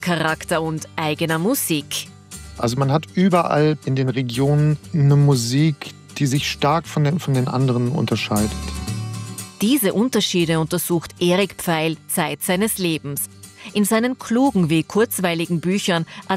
Charakter und eigener Musik. Also man hat überall in den Regionen eine Musik, die sich stark von den anderen unterscheidet. Diese Unterschiede untersucht Erik Pfeil Zeit seines Lebens. In seinen klugen wie kurzweiligen Büchern